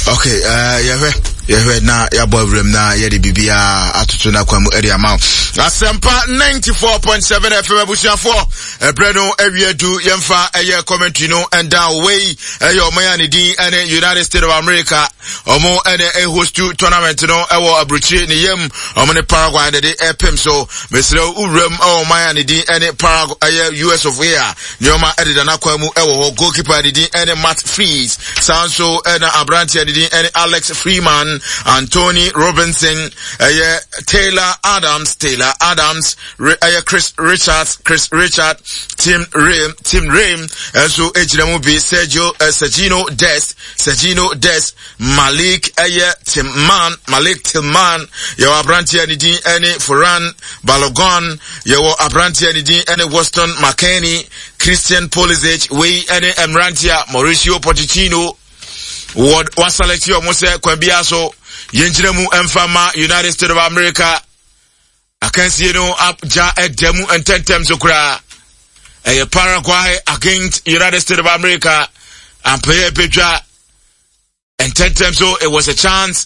Okay, yeah, na ya boyfriend na ya de bibia atutu na kwamu area ma. Asempa 94.7 FM abusiafo. Breno Eviedu yemfa eye commentary no and down way eyo mayani din ene United States of America. Omo ene host tournament no ewo abruchi ni yem omo ne Paraguay de epem so mesro urem o mayani din ene Paraguay US of A. Nyoma edida na kwamu ewo goalkeeper din ene Matt Freeze. Sanso ene Abranti din ene Alex Freeman, Anthony Robinson, Taylor Adams, Chris Richard, Tim Rim, and so Ejinamu be Sergino Des, Malik Tillman, Yawa Abranti Anidin, any Foran Balogun, Yawa Abranti Anidin, any Weston McKinney, Christian Pulisic, any Emrantia, Mauricio Pochettino, was select you almost Kwambiaso, Yenjiremu Enfama, United States of America. I can see up Ja Demu and 10 times okra. Paraguay against United States of America and Peye Pedra and 10 times so it was a chance.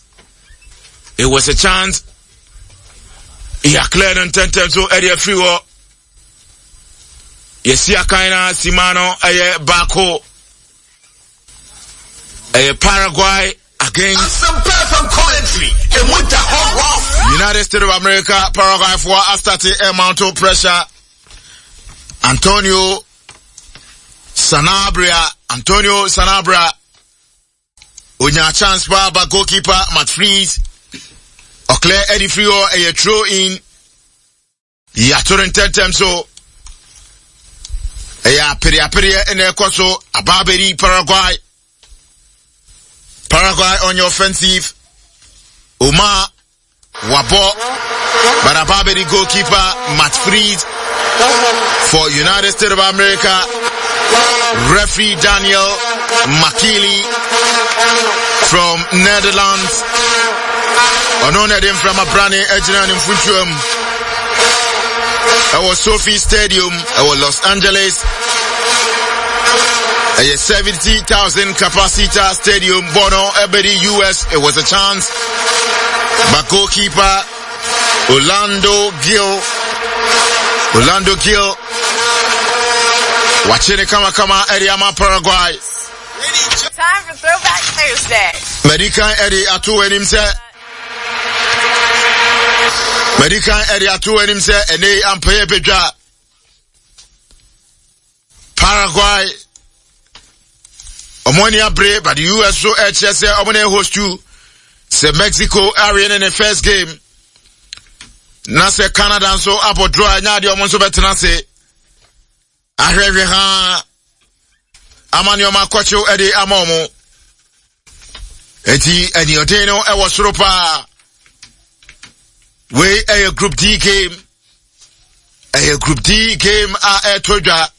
Yeah, cleared on 10 times so area free war. Yesia Kaina Simano Bako. Paraguay against United States of America. Paraguay for starting a amount of pressure. Antonio Sanabria Unya chance by goalkeeper Matt Freeze. Oclair Eddie Frio a throw in. Ya turn 10 times so. Ya peria in a coso a Barbary Paraguay on your offensive. Omar Wabo, but a Barbary goalkeeper Matt Freeze for United States of America. Referee Daniel Makili from Netherlands. Honored him from a branding Ejinan in Funchum. Our Sophie Stadium, our Los Angeles. A 70,000 capacity stadium, Bono, Ebony, US. It was a chance. But goalkeeper, Orlando Gil. Watching it come, Eriama, Paraguay. Time for Throwback Thursday. Medican Eddie Atu and him say, and they Ampere Pedra. Paraguay. Omonia Bray, but the US so HSA Omone host you. Say Mexico area in the first game. Na say Canada so apo draw nya de omo so betena say. Ahwehwe ha. Amani o makwacho e de amomo. Enti eni odeno e wo soro pa. We a group D game. A group D game a toja.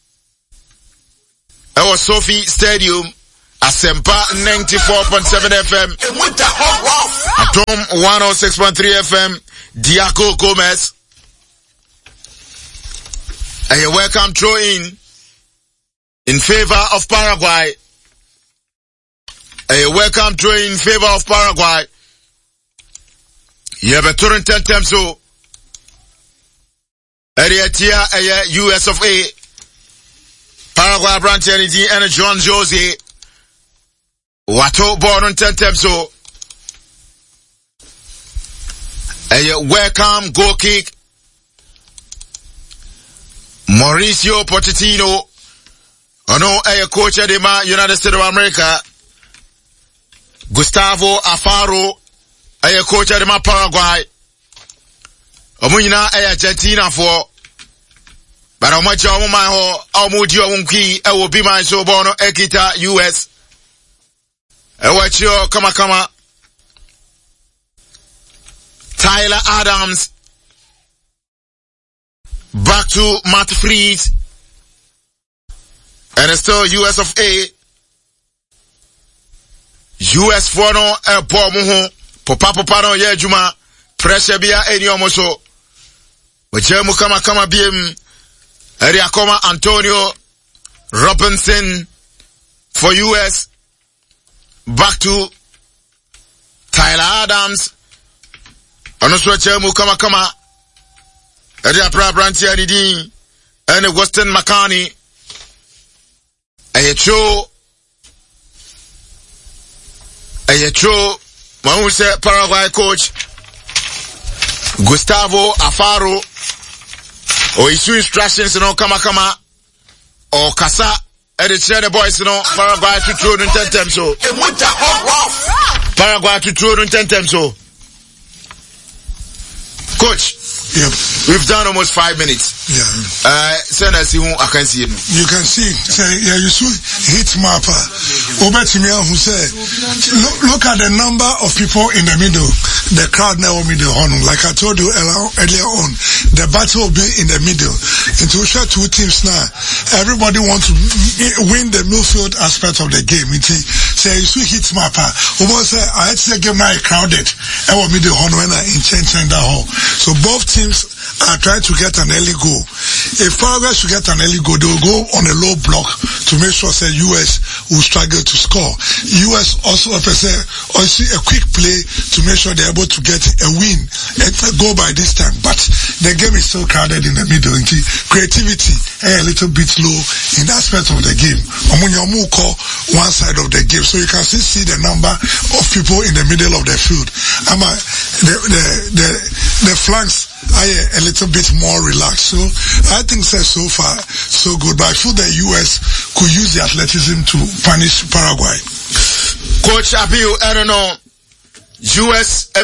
Our Sophie Stadium, Asempa 94.7 FM, Atom 106.3 FM, Diaco Gomez. A welcome throw in favor of Paraguay. A welcome throw in favor of Paraguay. You have a turn 10 times so. Area Tia, US of A. Paraguay branch and John Jose. Wato born on 10 times so. A welcome goal kick. Mauricio Pochettino. Ono a coach of the United States of America. Gustavo Alfaro. A coach of the Paraguay. Omuina a Argentina for. But how much of my ho, how much you key, I will be my so bono ekita US. I watch your kama. Tyler Adams. Back to Matt Freeze. And it's still US of A. US for no a bomuho. Popa no ye juma. Pressure bia any omoso. Wachemu kama biem. Eriakoma Antonio Robinson for US. Back to Skylar Adams. Ono so chemu kama. Edi apra branti adidi. Ene Weston McCartney. Eyecho. Mamu se Paraguay coach. Gustavo Afaro. O issue instructions no kama. O kasa. Edi the boys no. Paraguay to throw in 10 times so. Paraguay to throw in 10 times so. Coach. Yep. We've done almost 5 minutes. Yeah. Send us who I can see it. You can see. Say, yeah, you see hit mapper. Obetimia who said, look at the number of people in the middle. The crowd now will be the honor. Like I told you earlier on, the battle will be in the middle. Into share two teams now. Everybody wants to win the midfield aspect of the game. Say, you see hit mapper. Almost say, I had to say game now crowded. I will be the honor when I intend that hall. So both teams are trying to get an early goal. If Paraguay should get an early goal, they will go on a low block to make sure that US will struggle to score. US also a quick play to make sure they're able to get a win and a goal by this time. But the game is still crowded in the middle. Creativity a little bit low in the aspect of the game. One side of the game. So you can still see the number of people in the middle of the field. The flanks are a little bit more relaxed. So I think so far so good. But I feel the US could use the athleticism to punish Paraguay. Coach Abiu, I don't know. US